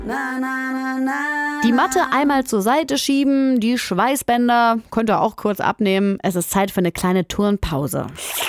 Die Matte einmal zur Seite schieben, die Schweißbänder könnt ihr auch kurz abnehmen. Es ist Zeit für eine kleine Turnpause.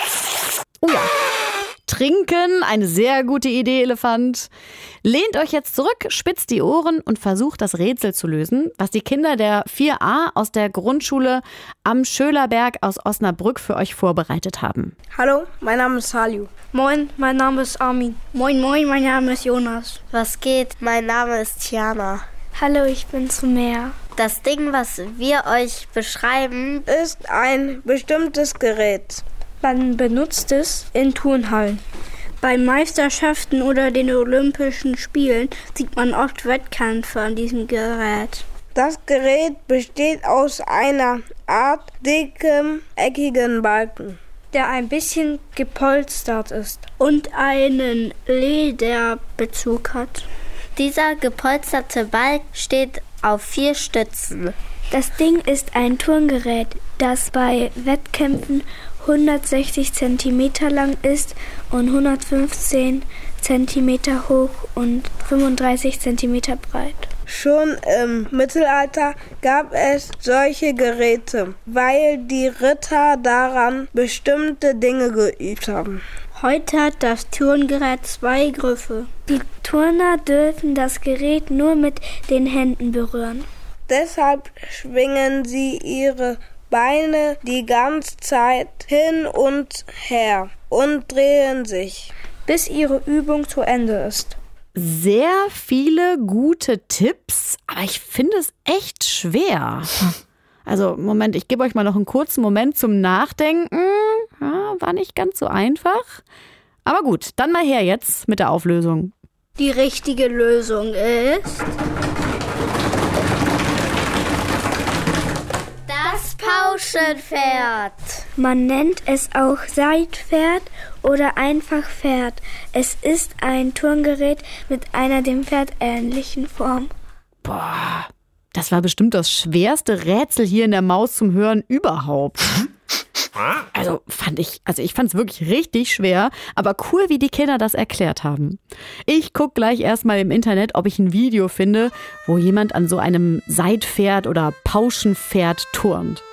Oh ja. Trinken, eine sehr gute Idee, Elefant. Lehnt euch jetzt zurück, spitzt die Ohren und versucht das Rätsel zu lösen, was die Kinder der 4a aus der Grundschule am Schölerberg aus Osnabrück für euch vorbereitet haben. Hallo, mein Name ist Salju. Moin, mein Name ist Armin. Moin, moin, mein Name ist Jonas. Was geht? Mein Name ist Tiana. Hallo, ich bin Sumer. Das Ding, was wir euch beschreiben, ist ein bestimmtes Gerät. Man benutzt es in Turnhallen. Bei Meisterschaften oder den Olympischen Spielen sieht man oft Wettkämpfe an diesem Gerät. Das Gerät besteht aus einer Art dickem, eckigen Balken, der ein bisschen gepolstert ist und einen Lederbezug hat. Dieser gepolsterte Balken steht auf 4 Stützen. Das Ding ist ein Turngerät, das bei Wettkämpfen 160 cm lang ist und 115 cm hoch und 35 cm breit. Schon im Mittelalter gab es solche Geräte, weil die Ritter daran bestimmte Dinge geübt haben. Heute hat das Turngerät 2 Griffe. Die Turner dürfen das Gerät nur mit den Händen berühren. Deshalb schwingen sie ihre Beine die ganze Zeit hin und her und drehen sich, bis ihre Übung zu Ende ist. Sehr viele gute Tipps, aber ich finde es echt schwer. Also, Moment, ich gebe euch mal noch einen kurzen Moment zum Nachdenken. Ja, war nicht ganz so einfach. Aber gut, dann mal her jetzt mit der Auflösung. Die richtige Lösung ist das Pauschenpferd. Man nennt es auch Seitpferd oder einfach Pferd. Es ist ein Turngerät mit einer dem Pferd ähnlichen Form. Boah, das war bestimmt das schwerste Rätsel hier in der Maus zum Hören überhaupt. Ich fand es wirklich richtig schwer, aber cool, wie die Kinder das erklärt haben. Ich gucke gleich erstmal im Internet, ob ich ein Video finde, wo jemand an so einem Seitpferd oder Pauschenpferd turnt.